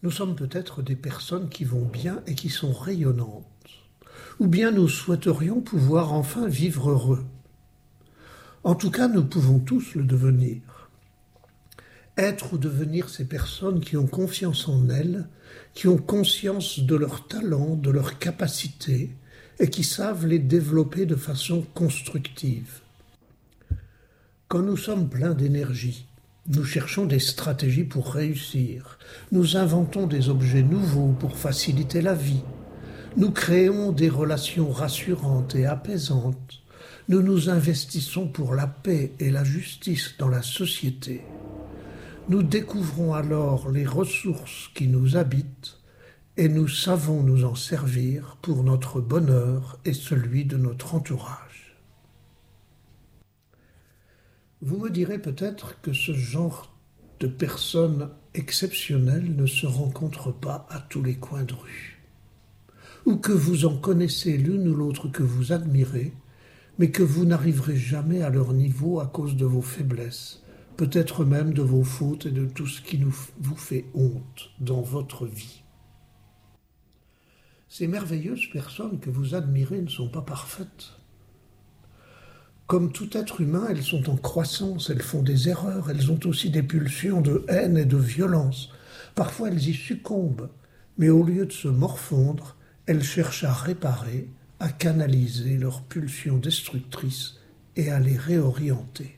Nous sommes peut-être des personnes qui vont bien et qui sont rayonnantes. Ou bien nous souhaiterions pouvoir enfin vivre heureux. En tout cas, nous pouvons tous le devenir. Être ou devenir ces personnes qui ont confiance en elles, qui ont conscience de leurs talents, de leurs capacités, et qui savent les développer de façon constructive. Quand nous sommes pleins d'énergie, nous cherchons des stratégies pour réussir, nous inventons des objets nouveaux pour faciliter la vie, nous créons des relations rassurantes et apaisantes, nous nous investissons pour la paix et la justice dans la société. Nous découvrons alors les ressources qui nous habitent et nous savons nous en servir pour notre bonheur et celui de notre entourage. Vous me direz peut-être que ce genre de personnes exceptionnelles ne se rencontre pas à tous les coins de rue, ou que vous en connaissez l'une ou l'autre que vous admirez, mais que vous n'arriverez jamais à leur niveau à cause de vos faiblesses, peut-être même de vos fautes et de tout ce qui vous fait honte dans votre vie. Ces merveilleuses personnes que vous admirez ne sont pas parfaites. Comme tout être humain, elles sont en croissance, elles font des erreurs, elles ont aussi des pulsions de haine et de violence. Parfois elles y succombent, mais au lieu de se morfondre, elles cherchent à réparer, à canaliser leurs pulsions destructrices et à les réorienter.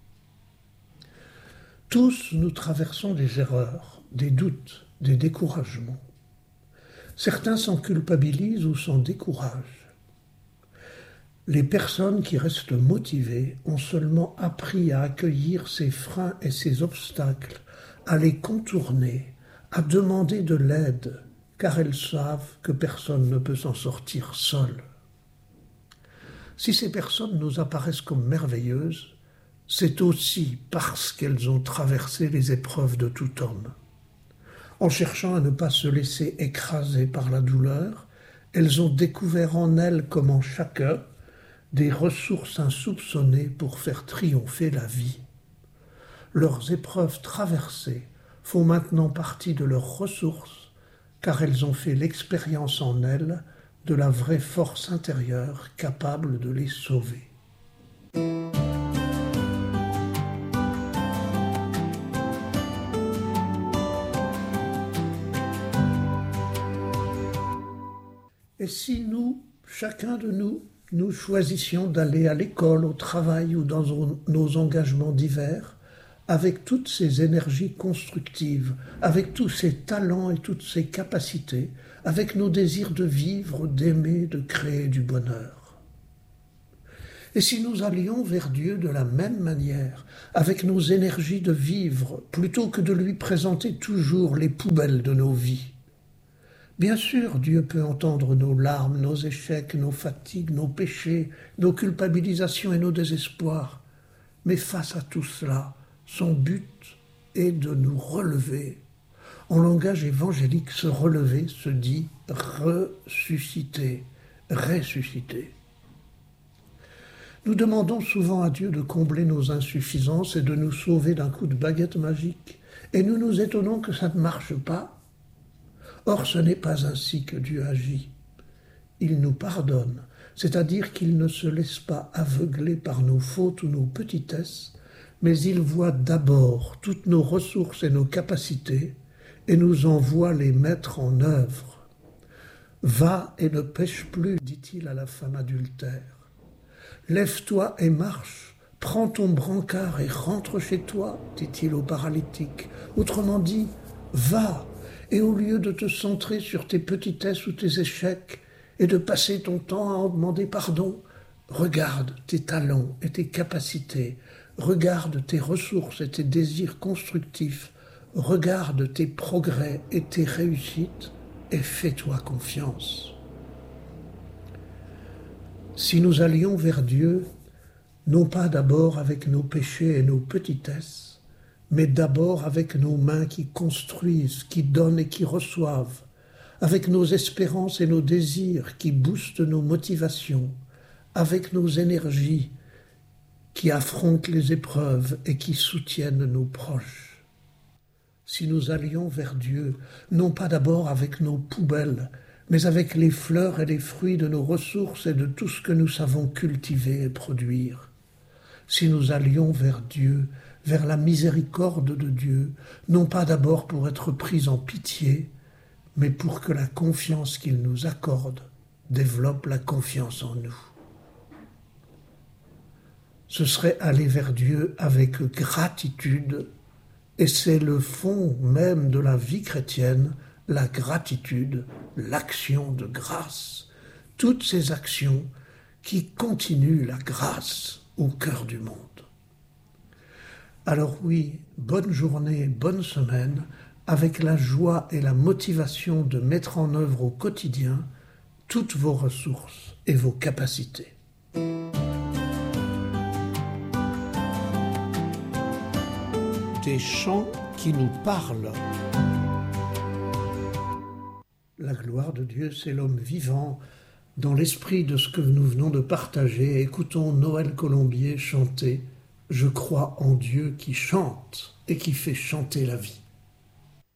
Tous nous traversons des erreurs, des doutes, des découragements. Certains s'en culpabilisent ou s'en découragent. Les personnes qui restent motivées ont seulement appris à accueillir ces freins et ces obstacles, à les contourner, à demander de l'aide, car elles savent que personne ne peut s'en sortir seul. Si ces personnes nous apparaissent comme merveilleuses, c'est aussi parce qu'elles ont traversé les épreuves de tout homme. En cherchant à ne pas se laisser écraser par la douleur, elles ont découvert en elles, comme en chacun, des ressources insoupçonnées pour faire triompher la vie. Leurs épreuves traversées font maintenant partie de leurs ressources, car elles ont fait l'expérience en elles de la vraie force intérieure capable de les sauver. Et si nous, chacun de nous, nous choisissions d'aller à l'école, au travail ou dans nos engagements divers, avec toutes ces énergies constructives, avec tous ces talents et toutes ces capacités, avec nos désirs de vivre, d'aimer, de créer du bonheur. Et si nous allions vers Dieu de la même manière, avec nos énergies de vivre, plutôt que de lui présenter toujours les poubelles de nos vies. Bien sûr, Dieu peut entendre nos larmes, nos échecs, nos fatigues, nos péchés, nos culpabilisations et nos désespoirs. Mais face à tout cela, son but est de nous relever. En langage évangélique, se relever se dit ressusciter, ressusciter. Nous demandons souvent à Dieu de combler nos insuffisances et de nous sauver d'un coup de baguette magique. Et nous nous étonnons que ça ne marche pas. Or, ce n'est pas ainsi que Dieu agit. Il nous pardonne, c'est-à-dire qu'il ne se laisse pas aveugler par nos fautes ou nos petitesses, mais il voit d'abord toutes nos ressources et nos capacités et nous envoie les mettre en œuvre. « Va et ne pêche plus, dit-il à la femme adultère. Lève-toi et marche, prends ton brancard et rentre chez toi, dit-il au paralytique. Autrement dit, va. Et au lieu de te centrer sur tes petitesses ou tes échecs et de passer ton temps à en demander pardon, regarde tes talents et tes capacités, regarde tes ressources et tes désirs constructifs, regarde tes progrès et tes réussites et fais-toi confiance. Si nous allions vers Dieu, non pas d'abord avec nos péchés et nos petitesses, mais d'abord avec nos mains qui construisent, qui donnent et qui reçoivent, avec nos espérances et nos désirs qui boostent nos motivations, avec nos énergies qui affrontent les épreuves et qui soutiennent nos proches. si nous allions vers Dieu, non pas d'abord avec nos poubelles, mais avec les fleurs et les fruits de nos ressources et de tout ce que nous savons cultiver et produire. Si nous allions vers Dieu, vers la miséricorde de Dieu, non pas d'abord pour être pris en pitié, mais pour que la confiance qu'il nous accorde développe la confiance en nous. Ce serait aller vers Dieu avec gratitude, et c'est le fond même de la vie chrétienne, la gratitude, l'action de grâce, toutes ces actions qui continuent la grâce au cœur du monde. Alors oui, bonne journée, bonne semaine, avec la joie et la motivation de mettre en œuvre au quotidien toutes vos ressources et vos capacités. Des chants qui nous parlent. La gloire de Dieu, c'est l'homme vivant. Dans l'esprit de ce que nous venons de partager, écoutons Noël Colombier chanter « Je crois en Dieu qui chante et qui fait chanter la vie ».